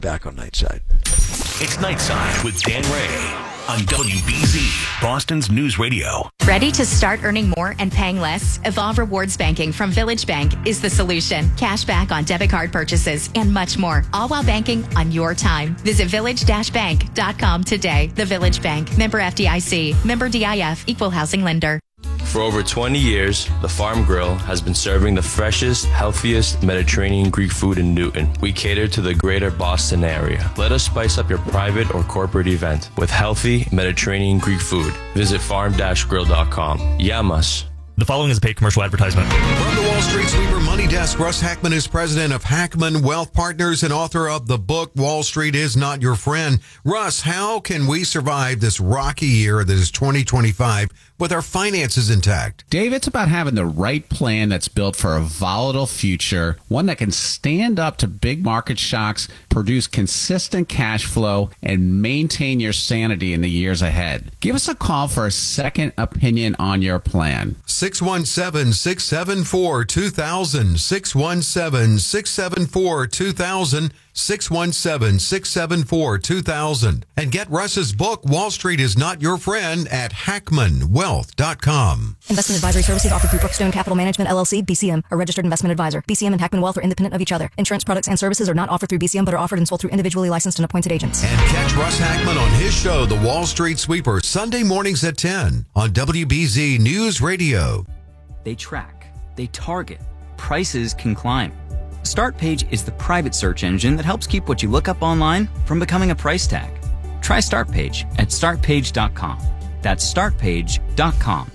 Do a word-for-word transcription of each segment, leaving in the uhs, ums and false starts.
Back on Nightside. It's Nightside with Dan Ray on W B Z, Boston's News Radio. Ready to start earning more and paying less? Evolve Rewards Banking from Village Bank is the solution. Cash back on debit card purchases and much more, all while banking on your time. Visit village dash bank dot com today. The Village Bank. Member F D I C. Member D I F. Equal housing lender. For over twenty years, the Farm Grill has been serving the freshest, healthiest Mediterranean Greek food in Newton. We cater to the greater Boston area. Let us spice up your private or corporate event with healthy Mediterranean Greek food. Visit farm dash grill dot com. Yamas. The following is a paid commercial advertisement. From the Wall Street Sweeper Money Desk, Russ Hackman is president of Hackman Wealth Partners and author of the book, Wall Street is Not Your Friend. Russ, how can we survive this rocky year that is twenty twenty-five with our finances intact? Dave, it's about having the right plan that's built for a volatile future, one that can stand up to big market shocks, produce consistent cash flow, and maintain your sanity in the years ahead. Give us a call for a second opinion on your plan. six one seven, six seven four, two thousand, six one seven, six seven four, two thousand, six one seven, six seven four, two thousand. And get Russ's book, Wall Street is Not Your Friend, at hackman wealth dot com. Investment advisory services offered through Brookstone Capital Management, L L C, B C M, a registered investment advisor. B C M and Hackman Wealth are independent of each other. Insurance products and services are not offered through B C M, but are offered and sold through individually licensed and appointed agents. And catch Russ Hackman on his show, The Wall Street Sweeper, Sunday mornings at ten on W B Z News Radio. They track, they target, prices can climb. StartPage is the private search engine that helps keep what you look up online from becoming a price tag. Try StartPage at start page dot com. That's start page dot com.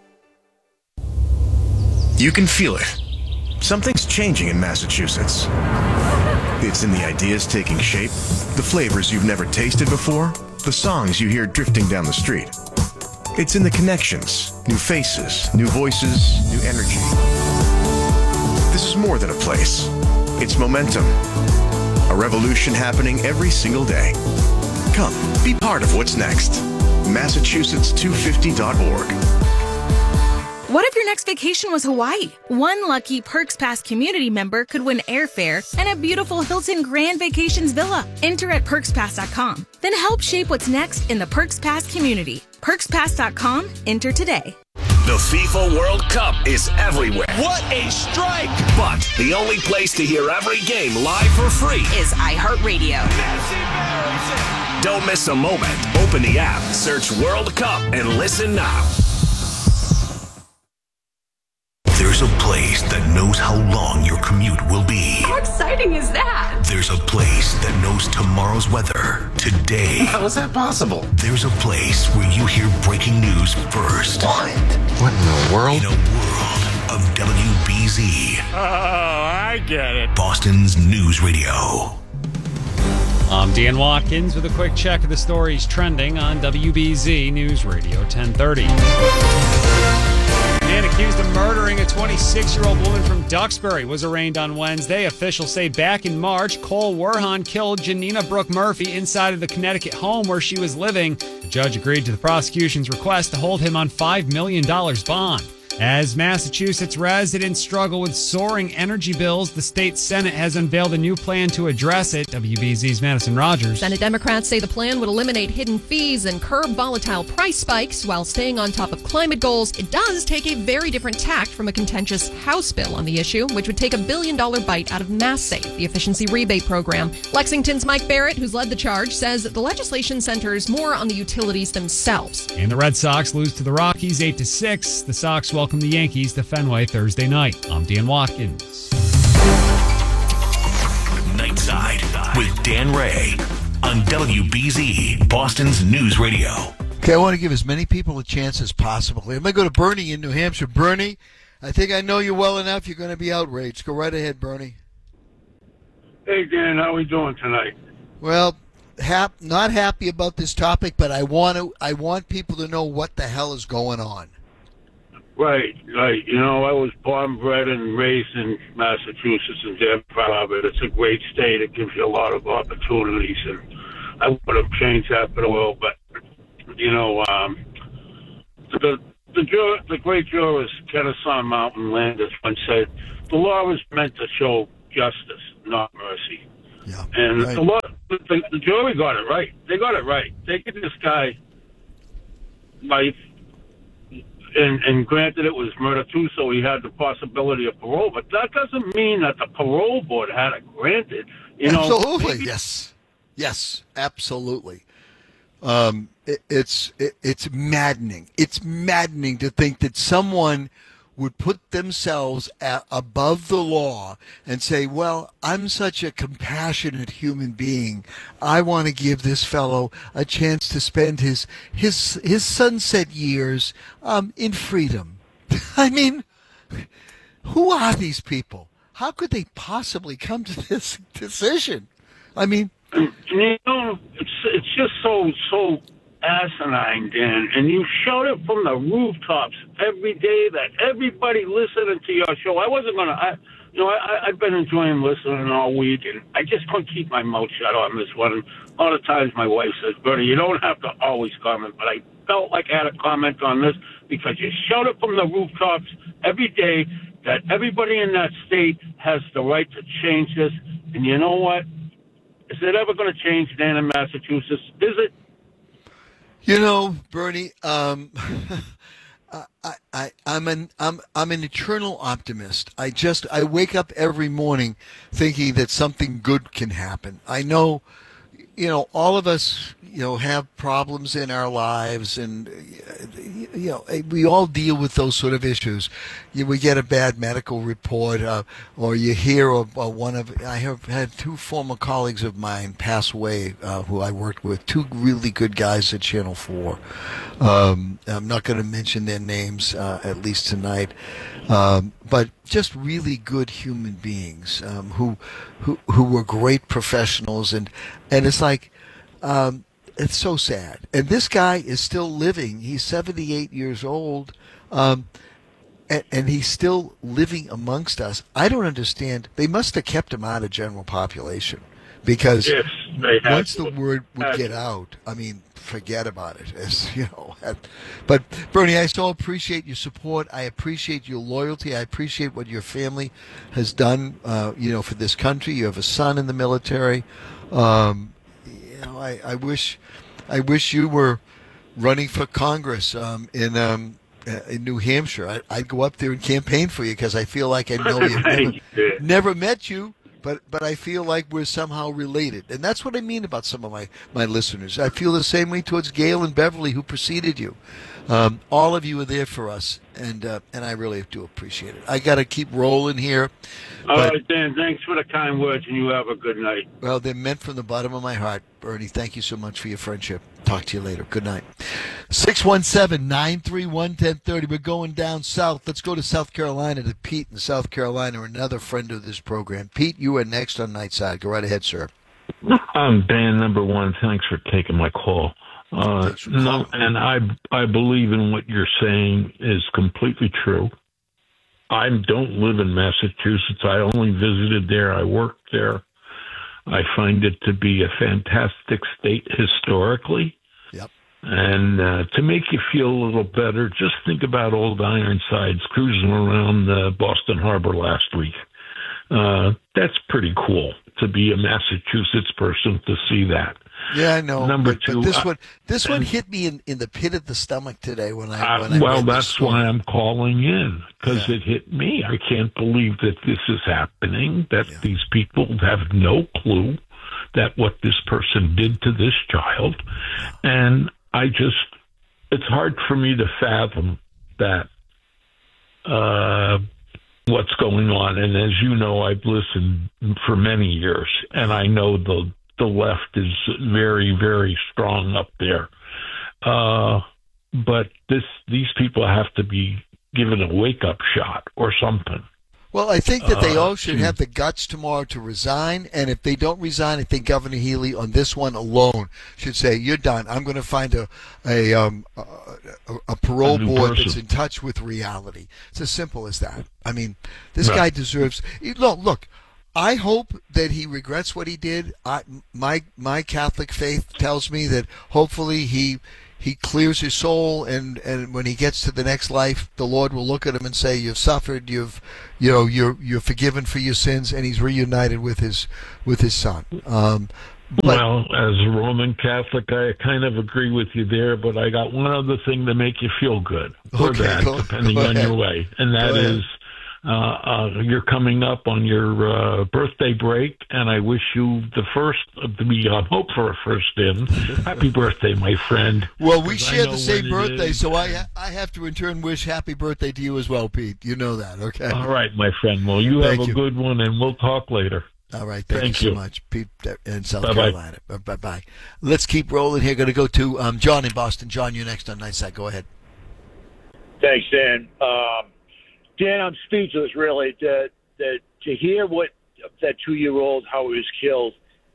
You can feel it. Something's changing in Massachusetts. It's in the ideas taking shape, the flavors you've never tasted before, the songs you hear drifting down the street. It's in the connections, new faces, new voices, new energy. This is more than a place. It's momentum. A revolution happening every single day. Come, be part of what's next. Massachusetts two fifty dot org. What if your next vacation was Hawaii? One lucky Perks Pass community member could win airfare and a beautiful Hilton Grand Vacations villa. Enter at perks pass dot com. Then help shape what's next in the Perks Pass community. perks pass dot com. Enter today. The FIFA World Cup is everywhere. What a strike! But the only place to hear every game live for free Is iHeartRadio. Don't miss a moment. Open the app, search World Cup, and listen now. There's a place that knows how long your commute will be. How exciting is that? There's a place that knows tomorrow's weather today. How is that possible? There's a place where you hear breaking news first. What? What in the world? In a world of W B Z. Oh, I get it. Boston's News Radio. I'm Dan Watkins with a quick check of the stories trending on W B Z News Radio ten thirty. Man accused of murdering a twenty-six-year-old woman from Duxbury was arraigned on Wednesday. Officials say back in March, Cole Werhan killed Janina Brooke Murphy inside of the Connecticut home where she was living. The judge agreed to the prosecution's request to hold him on five million dollars bond. As Massachusetts residents struggle with soaring energy bills, the state Senate has unveiled a new plan to address it. W B Z's Madison Rogers. Senate Democrats say the plan would eliminate hidden fees and curb volatile price spikes while staying on top of climate goals. It does take a very different tact from a contentious House bill on the issue, which would take a billion-dollar bite out of MassSave, the efficiency rebate program. Lexington's Mike Barrett, who's led the charge, says the legislation centers more on the utilities themselves. And the Red Sox lose to the Rockies eight to six. The Sox welcome the Yankees to Fenway Thursday night. I'm Dan Watkins. Nightside with Dan Ray on W B Z, Boston's News Radio. Okay, I want to give as many people a chance as possible. I'm going to go to Bernie in New Hampshire. Bernie, I think I know you well enough. You're going to be outraged. Go right ahead, Bernie. Hey, Dan, how are we doing tonight? Well, hap- not happy about this topic, but I want to. I want people to know what the hell is going on. Right, right. You know, I was born, bred, and raised in Massachusetts, and damn proud of it. It's a great state. It gives you a lot of opportunities, and I would have changed that for the world. But, you know, um, the the, jur- the great jurist Kennesaw Mountain Landis once said, the law is meant to show justice, not mercy. Yeah. And right. the, law, the, the jury got it right. They got it right. They give this guy life, and, and granted it was murder too, so he had the possibility of parole. But that doesn't mean that the parole board had it granted. You know, absolutely, maybe- yes, yes, absolutely. Um, it, it's it, it's maddening. It's maddening to think that someone would put themselves at, above the law and say, well, I'm such a compassionate human being. I want to give this fellow a chance to spend his his his sunset years um, in freedom. I mean, who are these people? How could they possibly come to this decision? I mean, you know, it's it's just so so asinine, Dan. And you shout it from the rooftops every day that everybody listening to your show. I wasn't gonna, I, you know, I, I've been enjoying listening all week, and I just couldn't keep my mouth shut on this one. And a lot of times my wife says, "Bernie, you don't have to always comment," but I felt like I had a comment on this because you shout it from the rooftops every day that everybody in that state has the right to change this. And you know what? Is it ever going to change, Dan, in Massachusetts? Is it? You know, Bernie, um, I, I, I'm an, I'm, I'm an eternal optimist. I just, I wake up every morning thinking that something good can happen. I know, you know, all of us, you know, have problems in our lives, and you know, we all deal with those sort of issues. You, we get a bad medical report, uh, or you hear of uh, one of. I have had two former colleagues of mine pass away, uh, who I worked with. Two really good guys at Channel Four. Um, I'm not going to mention their names, uh, at least tonight, um, but just really good human beings um, who, who who were great professionals, and and it's like. Um, It's so sad. And this guy is still living. He's seventy-eight years old, um, and, and he's still living amongst us. I don't understand. They must have kept him out of general population because Yes, they have once to. the word would Have get to. out, I mean, forget about it. As you know, but Bernie, I so appreciate your support. I appreciate your loyalty. I appreciate what your family has done, uh, you know, for this country. You have a son in the military. Um, You know, I, I wish, I wish you were running for Congress um, in um, uh, in New Hampshire. I, I'd go up there and campaign for you because I feel like I know you. Never, never met you, but but I feel like we're somehow related, and that's what I mean about some of my, my listeners. I feel the same way towards Gail and Beverly, who preceded you. Um, all of you are there for us, and uh, and I really do appreciate it. I got to keep rolling here. All but- right, Dan, thanks for the kind words, and you have a good night. Well, they're meant from the bottom of my heart. Bernie, thank you so much for your friendship. Talk to you later. Good night. six one seven, nine three one, one zero three zero. We're going down south. Let's go to South Carolina to Pete in South Carolina, another friend of this program. Pete, you are next on Nightside. Go right ahead, sir. Um, Dan, number one, thanks for taking my call. Uh, no, and I I believe in what you're saying is completely true. I don't live in Massachusetts. I only visited there. I worked there. I find it to be a fantastic state historically. Yep. And uh, to make you feel a little better, just think about old Ironsides cruising around uh, Boston Harbor last week. Uh, that's pretty cool to be a Massachusetts person to see that. Yeah, I know. Number but, two, but this I- one, this one hit me in, in the pit of the stomach today when I. When I Uh, well, read this that's story. why I'm calling in, because it hit me. I can't believe that this is happening, that these people have no clue that what this person did to this child. And I just, it's hard for me to fathom that, uh, what's going on. And as you know, I've listened for many years, and I know the the left is very, very strong up there. Uh, but this these people have to be given a wake-up shot or something. Well, I think that they Uh, all should have the guts tomorrow to resign, and if they don't resign, I think Governor Healy on this one alone should say, "You're done. I'm going to find a a um a, a- a parole A new board person. that's in touch with reality." It's as simple as that. I mean, this Right. guy deserves. Look, look. I hope that he regrets what he did. I, my my Catholic faith tells me that hopefully he he clears his soul, and, and when he gets to the next life, the Lord will look at him and say, "You've suffered, you've, you know, you're you're forgiven for your sins," and he's reunited with his with his son. Um, but, well, as a Roman Catholic, I kind of agree with you there, but I got one other thing to make you feel good, or Okay, bad, go- depending go on ahead. your way, and that Go ahead. is. Uh, uh, you're coming up on your uh, birthday break, and I wish you the first of the we uh, hope for a first in. Happy birthday, my friend. Well, we 'Cause I share know the same when it birthday, is. so I ha- I have to in turn wish happy birthday to you as well, Pete. You know that, okay? All right, my friend. Well, you Thank have a you. good one, and we'll talk later. All right, thank, Thank you so you. much, Pete uh, in South Bye-bye. Carolina. Bye bye. Let's keep rolling here. Going to go to um, John in Boston. John, you're next on Nightside. Go ahead. Thanks, Dan. Um, Dan, I'm speechless, really, to, to, to hear what that two-year-old, how he was killed.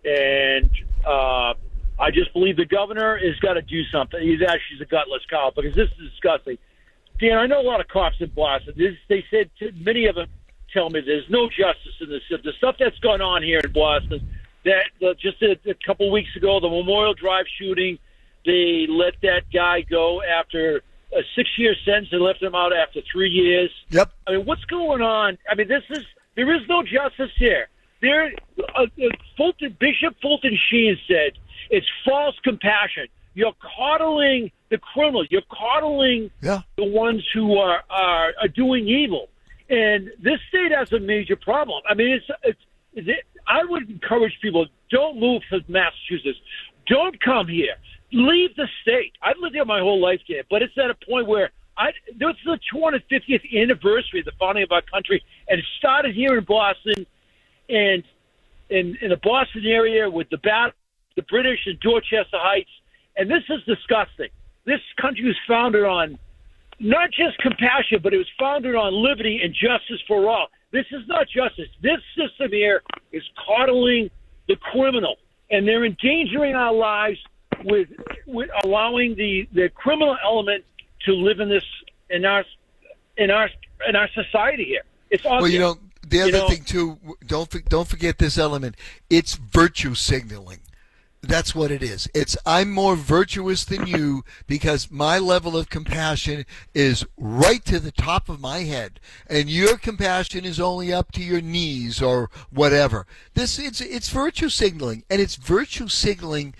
And uh, I just believe the governor has got to do something. He's actually a gutless cop, because this is disgusting. Dan, I know a lot of cops in Boston. This, they said, many of them tell me there's no justice in this. The stuff that's gone on here in Boston, that uh, just a, a couple of weeks ago, the Memorial Drive shooting, they let that guy go after a six-year sentence. They left him out after three years. Yep. I mean, what's going on? I mean, this is there is no justice here. There, uh, uh, Fulton, Bishop Fulton Sheen said it's false compassion. You're coddling the criminal. You're coddling yeah. the ones who are, are are doing evil. And this state has a major problem. I mean, it's it's. It, I would encourage people, don't move to Massachusetts. Don't come here. Leave the state. I've lived here my whole life, Dan, but it's at a point where I. This is the two hundred fiftieth anniversary of the founding of our country, and it started here in Boston, and in in the Boston area with the bat, the British in Dorchester Heights, and this is disgusting. This country was founded on not just compassion, but it was founded on liberty and justice for all. This is not justice. This system here is coddling the criminal, and they're endangering our lives with, with allowing the, the criminal element to live in this in our in our in our society here. It's obvious. Well, you know, the other You know- thing too. Don't for- don't forget this element. It's virtue signaling. That's what it is. It's I'm more virtuous than you because my level of compassion is right to the top of my head, and your compassion is only up to your knees or whatever. This it's it's virtue signaling, and it's virtue signaling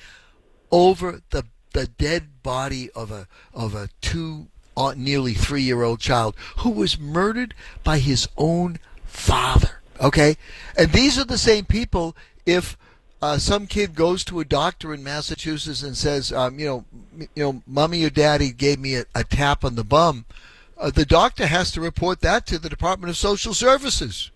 over the the dead body of a of a two uh, nearly three year old child who was murdered by his own father. Okay, and these are the same people. If Uh, some kid goes to a doctor in Massachusetts and says, um, you know, m- you know, mommy or daddy gave me a, a tap on the bum. Uh, the doctor has to report that to the Department of Social Services.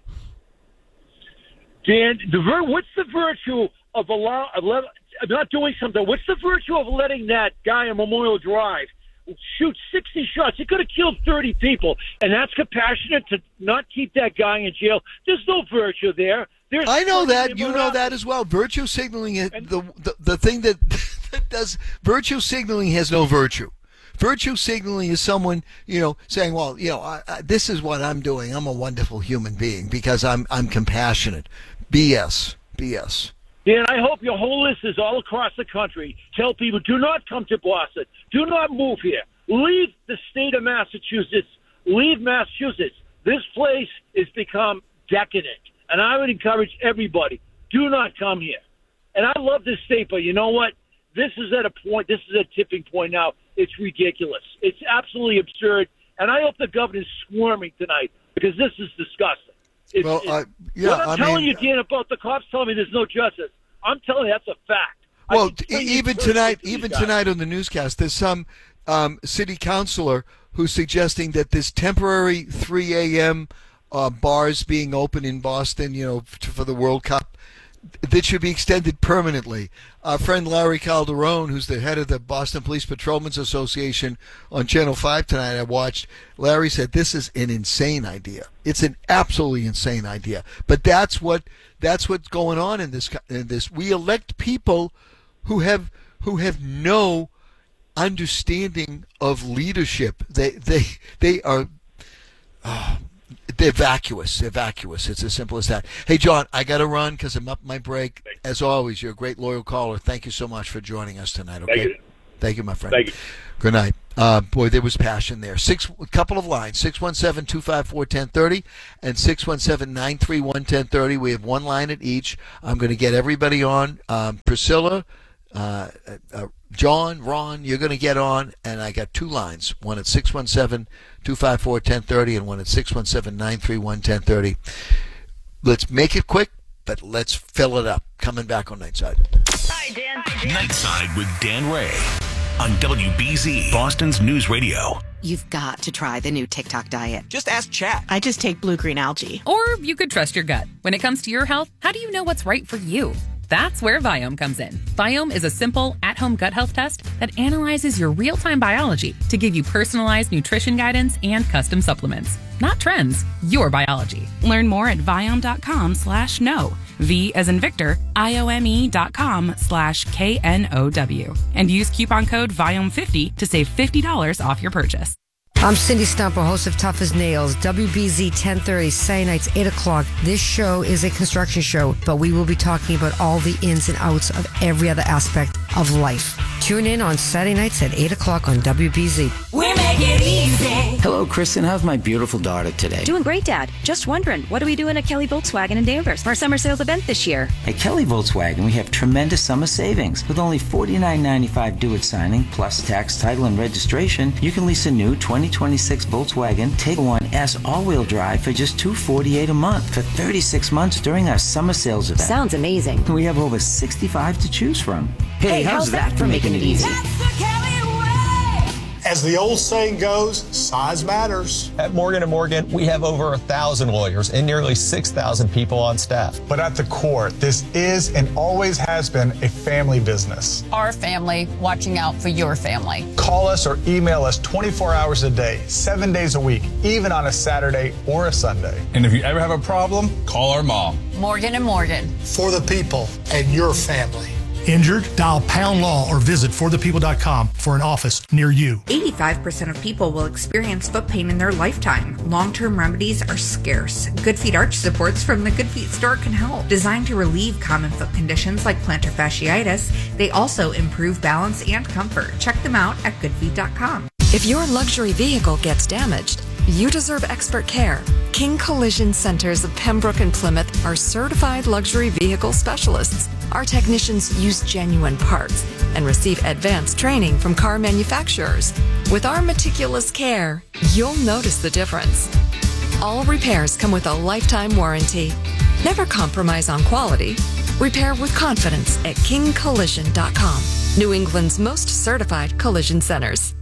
Dan, the vir- what's the virtue of allow of let, of not doing something? What's the virtue of letting that guy on Memorial Drive shoot sixty shots? He could have killed thirty people, and that's compassionate to not keep that guy in jail. There's no virtue there. There's I know that. You know immorality. that as well. Virtue signaling, is the, the the thing that, that does virtue signaling has no virtue. Virtue signaling is someone, you know, saying, well, you know, I, I, this is what I'm doing. I'm a wonderful human being because I'm I'm compassionate. B S. B S. Dan, I hope your whole list is all across the country. Tell people, do not come to Boston. Do not move here. Leave the state of Massachusetts. Leave Massachusetts. This place has become decadent. And I would encourage everybody, do not come here. And I love this state, but you know what? This is at a point, this is a tipping point now. It's ridiculous. It's absolutely absurd. And I hope the governor's squirming tonight because this is disgusting. It's, Well, it's- uh, yeah, what I'm I telling mean- you, Dan, about the cops telling me there's no justice, I'm telling you that's a fact. I Well, can e- tell you even personally tonight, to these even guys. tonight on the newscast, there's some um, city councilor who's suggesting that this temporary three a.m. Uh, bars being open in Boston, you know, f- for the World Cup, that should be extended permanently. Our friend Larry Calderon, who's the head of the Boston Police Patrolmen's Association, on Channel five tonight, I watched, Larry said this is an insane idea. It's an absolutely insane idea. But that's what that's what's going on in this. co- In this, we elect people who have who have no understanding of leadership. They they they are. Uh, They're vacuous. They're vacuous. It's as simple as that. Hey, John, I got to run because I'm up my break. As always, you're a great loyal caller. Thank you so much for joining us tonight. Okay. Thank you. Thank you, my friend. Thank you. Good night. Uh, boy, there was passion there. Six, a couple of lines, six one seven, two five four, one zero three zero and six one seven, nine three one, one zero three zero. We have one line at each. I'm going to get everybody on. Um, Priscilla, uh, uh, John, Ron, you're going to get on, and I got two lines, one at six one seven, two five four, one zero three zero and one at six one seven, nine three one, one zero three zero. Let's make it quick, but let's fill it up. Coming back on Nightside. Hi, Dan. Nightside with Dan Ray on W B Z, Boston's News Radio. You've got to try the new TikTok diet. Just ask Chat. I just take blue-green algae. Or you could trust your gut. When it comes to your health, how do you know what's right for you? That's where Viome comes in. Viome is a simple, at-home gut health test that analyzes your real-time biology to give you personalized nutrition guidance and custom supplements. Not trends, your biology. Learn more at Viome.com slash no. V as in Victor, I-O-M-E dot com slash K N O W. And use coupon code Viome fifty to save fifty dollars off your purchase. I'm Cindy Stumper, host of Tough as Nails, W B Z ten thirty, Saturday nights, eight o'clock. This show is a construction show, but we will be talking about all the ins and outs of every other aspect of life. Tune in on Saturday nights at eight o'clock on W B Z. We make it easy. Hello, Kristen. How's my beautiful daughter today? Doing great, Dad. Just wondering, what are we doing at Kelly Volkswagen in Danvers for our summer sales event this year? At Kelly Volkswagen, we have tremendous summer savings. With only forty-nine ninety-five due at signing, plus tax, title, and registration, you can lease a new twenty twenty-six Volkswagen Take One S all-wheel drive for just two hundred forty-eight dollars a month for thirty-six months during our summer sales event. Sounds amazing. We have over sixty-five to choose from. Hey, hey how's, how's that, that for making it easy? As the old saying goes, size matters. At Morgan and Morgan, we have over a thousand lawyers and nearly six thousand people on staff. But at the core, this is and always has been a family business. Our family watching out for your family. Call us or email us twenty-four hours a day, seven days a week, even on a Saturday or a Sunday. And if you ever have a problem, call our mom. Morgan and Morgan. For the people and your family. Injured? Dial Pound Law or visit for the people dot com for an office near you. eighty-five percent of people will experience foot pain in their lifetime. Long-term remedies are scarce. Good Feet Arch Supports from the Good Feet store can help. Designed to relieve common foot conditions like plantar fasciitis, they also improve balance and comfort. Check them out at good feet dot com. If your luxury vehicle gets damaged, you deserve expert care. King Collision Centers of Pembroke and Plymouth are certified luxury vehicle specialists. Our technicians use genuine parts and receive advanced training from car manufacturers. With our meticulous care, you'll notice the difference. All repairs come with a lifetime warranty. Never compromise on quality. Repair with confidence at king collision dot com. New England's most certified collision centers.